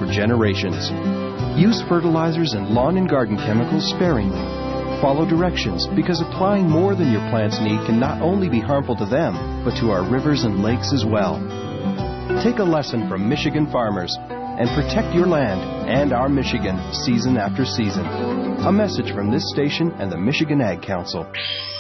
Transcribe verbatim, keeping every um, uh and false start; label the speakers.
Speaker 1: for generations. Use fertilizers and lawn and garden chemicals sparingly. Follow directions, because applying more than your plants need can not only be harmful to them, but to our rivers and lakes as well. Take a lesson from Michigan farmers and protect your land and our Michigan season after season. A message from this station and the Michigan Ag Council.